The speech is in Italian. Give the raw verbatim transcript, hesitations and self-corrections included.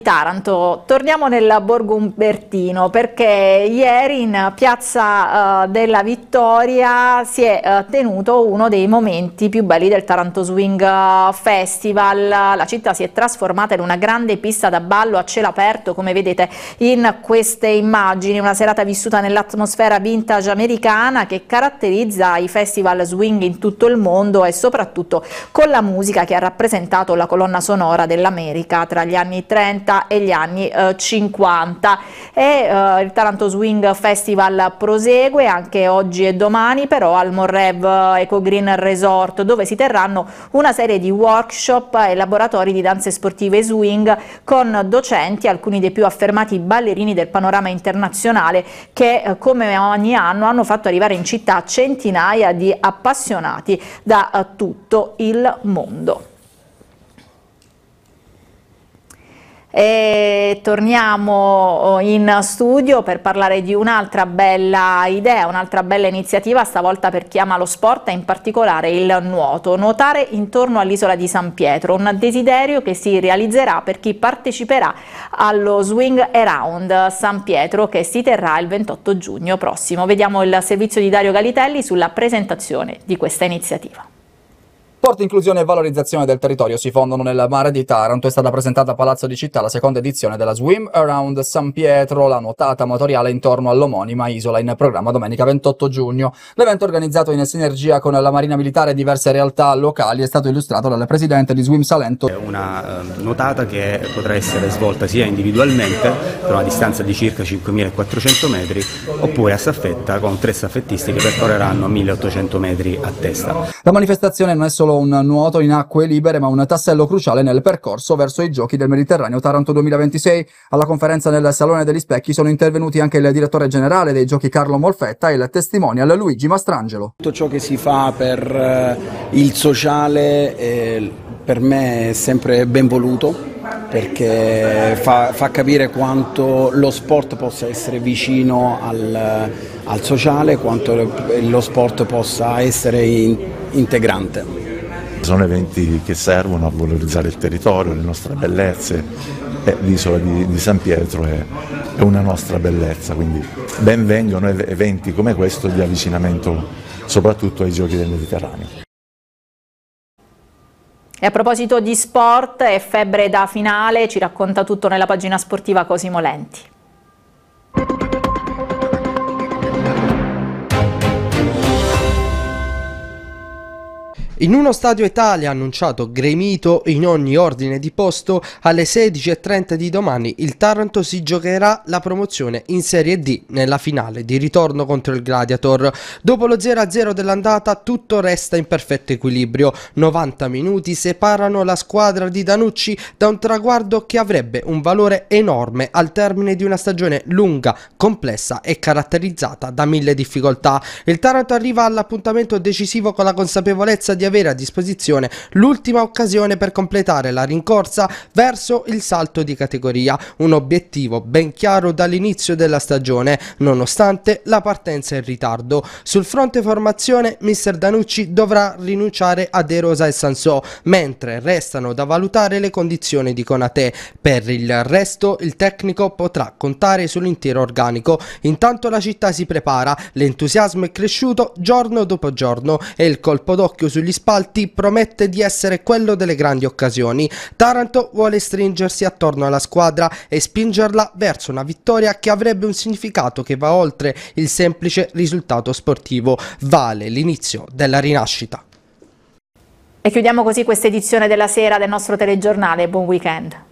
Taranto. Torniamo nel Borgo Umbertino perché ieri in Piazza uh, della Vittoria si è uh, tenuto uno dei momenti più belli del Taranto Swing Festival. La città si è trasformata in una grande pista da ballo a cielo aperto, come vedete in queste immagini, una serata vissuta nell'atmosfera vintage americana che caratterizza i festival swing in tutto il mondo e soprattutto con la musica che ha rappresentato la colonna sonora dell'America tra gli anni trenta e gli anni eh, cinquanta. E eh, il Taranto Swing Festival prosegue anche oggi e domani però al Morrev Eco Green Resort, dove si terranno una serie di workshop e laboratori di danze sportive swing con docenti, alcuni dei più affermati ballerini del panorama internazionale, che eh, come ogni anno hanno fatto arrivare in città centinaia di appassionati da eh, tutto il mondo. E torniamo in studio per parlare di un'altra bella idea, un'altra bella iniziativa, stavolta per chi ama lo sport e in particolare il nuoto. Nuotare intorno all'isola di San Pietro, un desiderio che si realizzerà per chi parteciperà allo Swing Around San Pietro che si terrà il ventotto giugno prossimo. Vediamo il servizio di Dario Galitelli sulla presentazione di questa iniziativa. Sport, inclusione e valorizzazione del territorio si fondono nel mare di Taranto. È stata presentata a Palazzo di Città la seconda edizione della Swim Around San Pietro, la nuotata amatoriale intorno all'omonima isola, in programma domenica ventotto giugno. L'evento, organizzato in sinergia con la Marina Militare e diverse realtà locali, è stato illustrato dal presidente di Swim Salento. È una uh, nuotata che potrà essere svolta sia individualmente per una distanza di circa cinquemilaquattrocento metri oppure a staffetta con tre staffettisti che percorreranno milleottocento metri a testa. La manifestazione non è solo un nuoto in acque libere, ma un tassello cruciale nel percorso verso i Giochi del Mediterraneo Taranto duemilaventisei. Alla conferenza nel Salone degli Specchi sono intervenuti anche il direttore generale dei Giochi Carlo Molfetta e il testimonial Luigi Mastrangelo. Tutto ciò che si fa per il sociale eh, per me è sempre ben voluto, perché fa, fa capire quanto lo sport possa essere vicino al, al sociale, quanto lo sport possa essere in, integrante. Sono eventi che servono a valorizzare il territorio, le nostre bellezze, e l'isola di, di San Pietro è, è una nostra bellezza, quindi ben vengano eventi come questo di avvicinamento soprattutto ai Giochi del Mediterraneo. E a proposito di sport e febbre da finale, ci racconta tutto nella pagina sportiva Cosimo Lenti. In uno stadio Italia annunciato gremito in ogni ordine di posto, alle sedici e trenta di domani il Taranto si giocherà la promozione in Serie D nella finale di ritorno contro il Gladiator. Dopo lo zero a zero dell'andata tutto resta in perfetto equilibrio. novanta minuti separano la squadra di Danucci da un traguardo che avrebbe un valore enorme al termine di una stagione lunga, complessa e caratterizzata da mille difficoltà. Il Taranto arriva all'appuntamento decisivo con la consapevolezza di avere a disposizione l'ultima occasione per completare la rincorsa verso il salto di categoria, un obiettivo ben chiaro dall'inizio della stagione, nonostante la partenza in ritardo. Sul fronte formazione, mister Danucci dovrà rinunciare a De Rosa e Sansò, mentre restano da valutare le condizioni di Konaté. Per il resto, il tecnico potrà contare sull'intero organico. Intanto la città si prepara, l'entusiasmo è cresciuto giorno dopo giorno e il colpo d'occhio sugli spalti promette di essere quello delle grandi occasioni. Taranto vuole stringersi attorno alla squadra e spingerla verso una vittoria che avrebbe un significato che va oltre il semplice risultato sportivo. Vale l'inizio della rinascita. E chiudiamo così questa edizione della sera del nostro telegiornale. Buon weekend.